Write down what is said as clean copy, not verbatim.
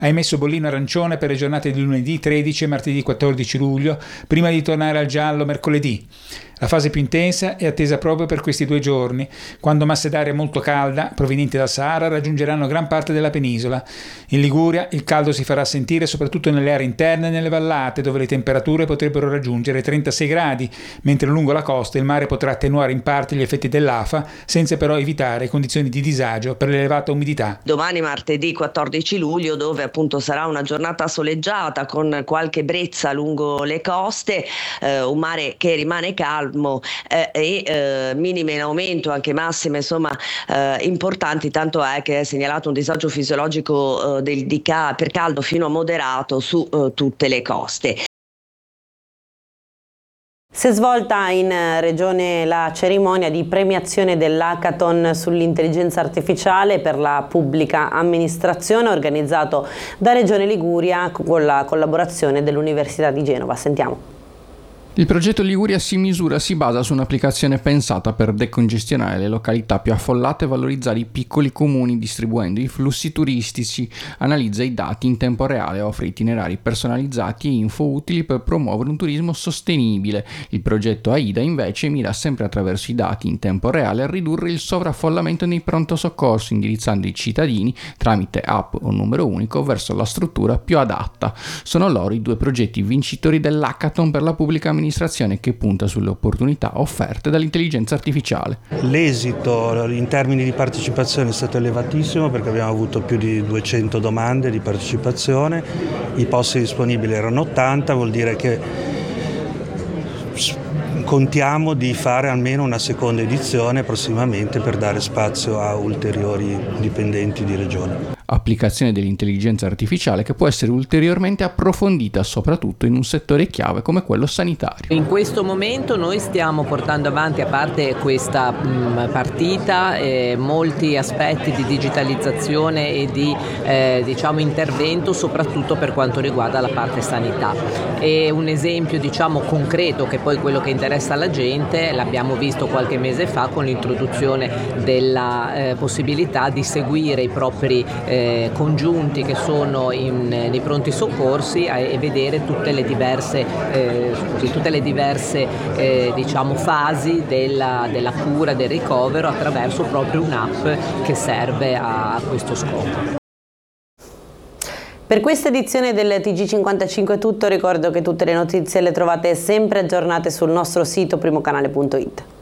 ha emesso bollino arancione per le giornate di lunedì 13 e martedì 14 luglio, prima di tornare al giallo mercoledì. La fase più intensa è attesa proprio per questi 2 giorni, quando masse d'aria molto calda, provenienti dal Sahara, raggiungeranno gran parte della penisola. In Liguria il caldo si farà sentire soprattutto nelle aree interne e nelle vallate, dove le temperature potrebbero raggiungere 36 gradi, mentre lungo la costa il mare potrà attenuare in parte gli effetti dell'afa, senza però evitare condizioni di disagio per l'elevata umidità. Domani martedì 14 luglio, dove appunto sarà una giornata soleggiata con qualche brezza lungo le coste, un mare che rimane calmo e minime in aumento, anche massime insomma importanti, tanto è che è segnalato un disagio fisiologico per caldo fino a moderato su tutte le coste. Si è svolta in Regione la cerimonia di premiazione dell'Hackathon sull'intelligenza artificiale per la pubblica amministrazione, organizzato da Regione Liguria con la collaborazione dell'Università di Genova. Sentiamo. Il progetto Liguria si basa su un'applicazione pensata per decongestionare le località più affollate e valorizzare i piccoli comuni distribuendo i flussi turistici, analizza i dati in tempo reale, offre itinerari personalizzati e info utili per promuovere un turismo sostenibile. Il progetto AIDA invece mira sempre attraverso i dati in tempo reale a ridurre il sovraffollamento nei pronto soccorso, indirizzando i cittadini tramite app o numero unico verso la struttura più adatta. Sono loro i 2 progetti vincitori dell'Hackathon per la pubblica amministrazione, che punta sulle opportunità offerte dall'intelligenza artificiale. L'esito in termini di partecipazione è stato elevatissimo, perché abbiamo avuto più di 200 domande di partecipazione, i posti disponibili erano 80, vuol dire che contiamo di fare almeno una seconda edizione prossimamente per dare spazio a ulteriori dipendenti di regione. Applicazione dell'intelligenza artificiale che può essere ulteriormente approfondita soprattutto in un settore chiave come quello sanitario. In questo momento noi stiamo portando avanti, a parte questa partita, molti aspetti di digitalizzazione e di intervento soprattutto per quanto riguarda la parte sanità. E un esempio concreto, che poi quello che interessa alla gente, l'abbiamo visto qualche mese fa con l'introduzione della possibilità di seguire i propri congiunti che sono nei pronti soccorsi e vedere tutte le diverse fasi della cura, del ricovero, attraverso proprio un'app che serve a questo scopo. Per questa edizione del TG55 è tutto, ricordo che tutte le notizie le trovate sempre aggiornate sul nostro sito primocanale.it.